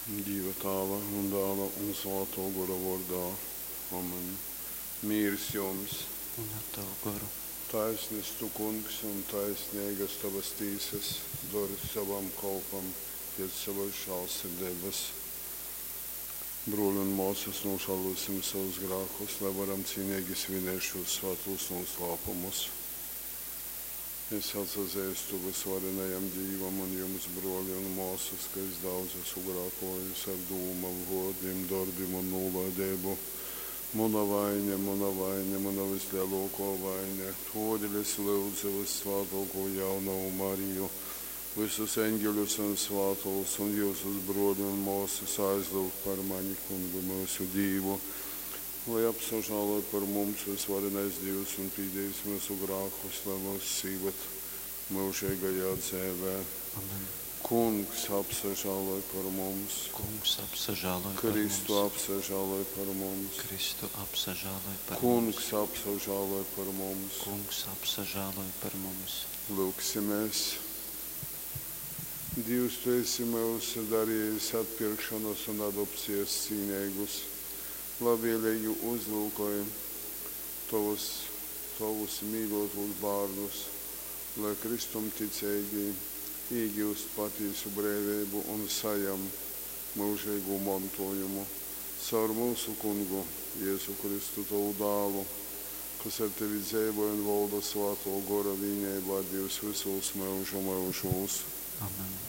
Dieva tēva un dēla un svētā gara vārdā. Amen. Mīrs jums, Un ar tavu garu. taisnīgs tu, kungs, un taisnīgas tavas tīsas, dori savam kalpam pēc savas žēlsirdības. Brāļi un māsas, nožēlosim savus grēkus, lai varam cīnīgi svinēt šos svētos noslēpumus. Es atzīstu visvarenajam Dievam un jums, brāļi un māsas, ka es daudz esmu grēkojis ar domām, vārdiem, darbiem un nolaidību. Mana vaina, mana vislielākā vaina. Tādēļ es lūdzu visvētāko jauno Mariju, visus eņģeļus un svētos un jūsus brāļi un māsas aizlūgt par mani, kungu mūsu Dievu, lai apsažālot par mums visvarenais Dievs un pīdējis mūsu grēkus, lai mūs sīvat mūžīgajā dzīvē. Amen. Kungs apsažālot par mums, Kungs apsažāloj par Kristu mums. apsažālot par mums, Kristu apsažāloj par mums. Kungs apsažālot par mums. Kungs apsažāloj par mums. Lūksimies. Dievs, tu esi mūs darījis atpirkšanas un adopcijas cīnīgus. Labvēlīgi uzlūkoji tavus mīļotus bērnus, lai Kristum ticīgi iegūst patiesu brīvību un sajam mūžīgu mantojumu. Caur mūsu kungu, Jēzu Kristu, tavu dēlu, kas ar tevi dzīvoja un valda svētā gara vienībā, Dievs visos mūžu mūžos. Amen.